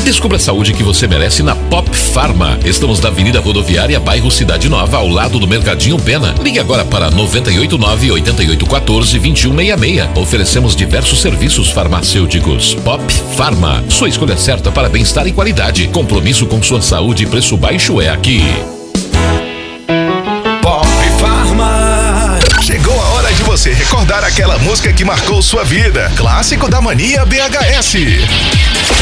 Descubra a saúde que você merece na Pop Pharma. Estamos na Avenida Rodoviária, bairro Cidade Nova, ao lado do Mercadinho Pena. Ligue agora para 989-8814-2166. Oferecemos diversos serviços farmacêuticos. Pop Pharma, sua escolha certa para bem-estar e qualidade. Compromisso com sua saúde e preço baixo é aqui. Pop Pharma. Chegou a hora de você recordar aquela música que marcou sua vida. Clássico da Mania BHS.